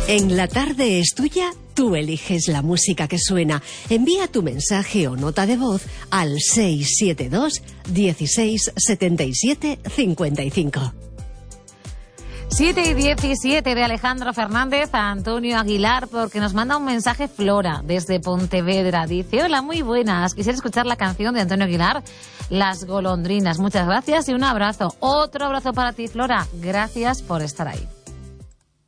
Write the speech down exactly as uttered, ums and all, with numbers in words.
En La Tarde es Tuya, tú eliges la música que suena. Envía tu mensaje o nota de voz al seis siete dos, dieciséis, setenta y siete, cincuenta y cinco. siete y diecisiete de Alejandro Fernández a Antonio Aguilar, porque nos manda un mensaje Flora desde Pontevedra. Dice: hola, muy buenas, quisiera escuchar la canción de Antonio Aguilar, Las golondrinas. Muchas gracias y un abrazo. Otro abrazo para ti, Flora. Gracias por estar ahí.